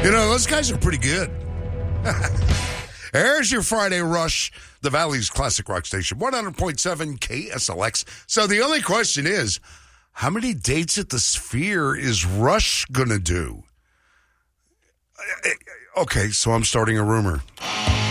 Those guys are pretty good. There's your Friday Rush, the Valley's classic rock station, 100.7 KSLX. So the only question is, how many dates at the Sphere is Rush going to do? Okay, so I'm starting a rumor.